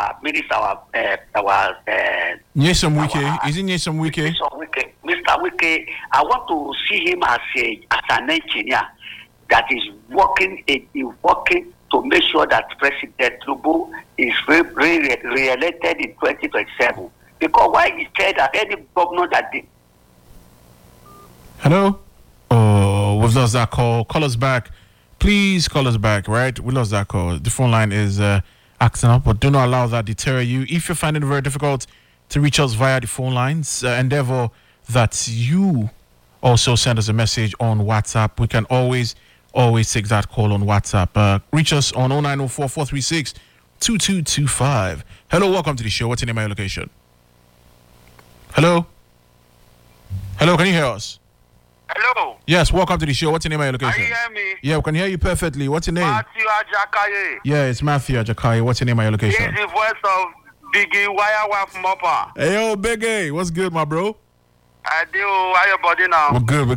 our minister, our Nyesom Wike. Is it Nyesom Wike? Mr. Wike, I want to see him as an engineer that is working to make sure that President Tinubu is re-elected in 2027. Because why he said that any governor that did. Hello? Oh, we've lost that call. Call us back. Please call us back, right? We lost that call. The phone line is acting up, but do not allow that deter you. If you're finding it very difficult to reach us via the phone lines, endeavor that you also send us a message on WhatsApp. We can always take that call on WhatsApp. Reach us on 0904 436 2225. Hello, welcome to the show. What's your name and your location? Hello? Hello, can you hear us? Hello. Yes, welcome to the show. What's your name and your location? Can you hear me? Yeah, we can hear you perfectly. What's your name? Matthew Ajakaye. Yeah, it's Matthew Ajakaye. What's your name and your location? This is the voice of Biggie Wire from Upper. Hey, yo, Biggie. What's good, my bro? I do. How your body now? We're good.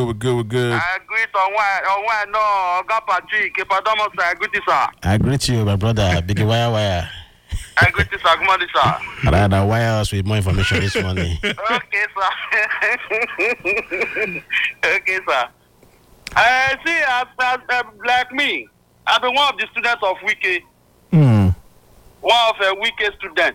I agree on why no, Oga Patrick, Kepadomo, I agree, sir. I greet you, my brother, Biggie Wire. I agree, sir. Good morning, sir. Rather wire us with more information this morning. Okay, sir. Okay, sir. See, as like me, I've been one of the students of Wike. One of a Wike student.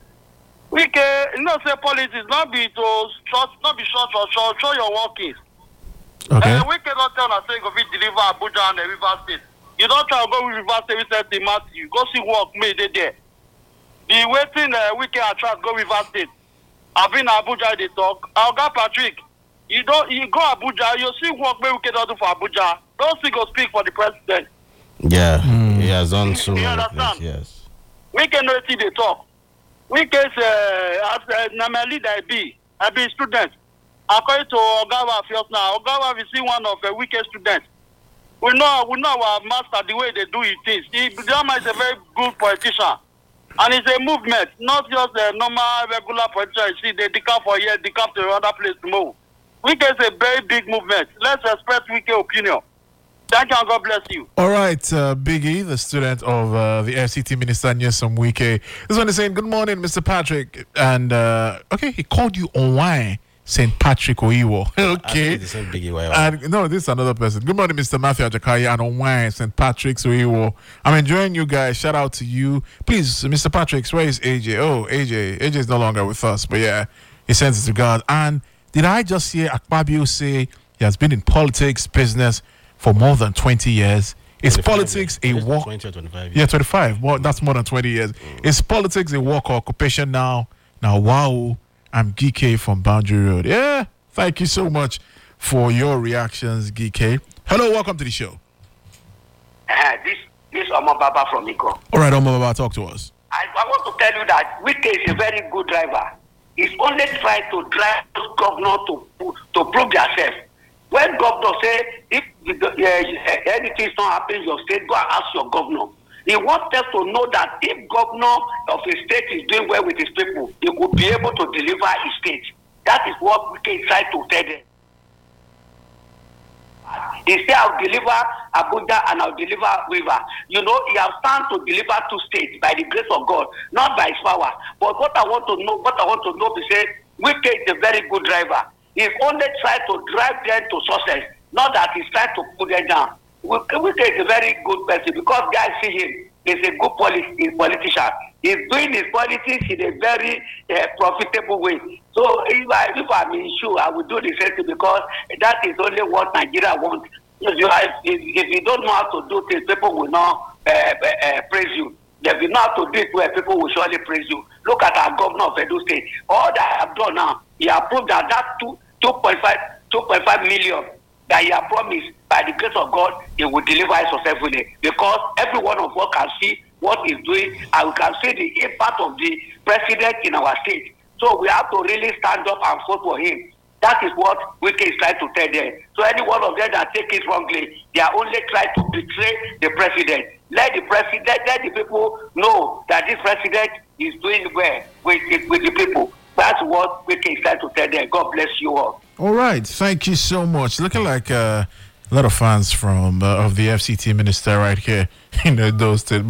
Wike, you know, say politics not be short or show your workings. Okay. Wike don't tell us say go fit deliver Abuja and the River State. You don't try to go with River State recently, Matthew. Go see work made there. The waiting Wike attract go River State. I've been Abuja they talk. Oga Patrick, you go Abuja, you see work where Wike don't do for Abuja. Don't see go speak for the president. Yeah, he has done so You many understand? things, yes. Wike no see they talk. Wike as my leader I be student. According to Ogawa first now, Ogawa we see one of a Wike student. We know our master the way they do it things. Diama is a very good politician. And it's a movement, not just a normal regular politician. See, they decamp for here, decamp to another place to move. Wike is a very big movement. Let's respect Wike opinion. Thank you and God bless you. All right, Biggie, the student of the FCT Minister Nyesom Wike. This one is saying, good morning, Mr. Patrick. And, okay, he called you Onwai St. Patrick Oiwo. Okay. And, no, this is another person. Good morning, Mr. Matthew Ajakaye and Onwai St. Patrick's Oiwo. I'm enjoying you guys. Shout out to you. Please, Mr. Patrick's, where is AJ? Oh, AJ. AJ is no longer with us. But yeah, he sends his regards. And did I just hear Akpabio say he has been in politics, business, for more than 20 years. Is politics a work? 20 or 25 years. Yeah, 25. Well, that's more than 20 years. Is politics a work or occupation now? Now, wow, I'm GK from Boundary Road. Yeah, thank you so much for your reactions, GK. Hello, welcome to the show. This Omar Baba from Iko. All right, Omar Baba, talk to us. I want to tell you that Wike is a very good driver. He's only trying to drive governor to prove themselves. When governor say if anything is not happening in your state, go and ask your governor. He wants us to know that if governor of a state is doing well with his people, he could be able to deliver his state. That is what we can try to tell them. He said, I'll deliver Abuja and I'll deliver River. You know, he has stand to deliver two states by the grace of God, not by his power. But what I want to know is say, Wike is a very good driver. He's only trying to drive them to success, not that he's trying to put them down. Wike is a very good person because guys see him. He's a good politician. He's doing his politics in a very profitable way. So if I'm in shoe, I will do the same thing because that is only what Nigeria wants. If you don't know how to do things, people will not praise you. If you know how to do it well, people will surely praise you. Look at our governor of Edo State. All that I have done now, he has proved that 2.5 million that he has promised by the grace of God, he will deliver it successfully. Because every one of us can see what he's doing and we can see the impact of the president in our state. So we have to really stand up and vote for him. That is what Wike is trying to tell them. So any one of them that take it wrongly, they are only trying to betray the president. Let the people know that this president is doing well with the people. That's what Wike is trying to tell them. God bless you all. All right, thank you so much. Looking like a lot of fans from of the FCT minister right here in those states.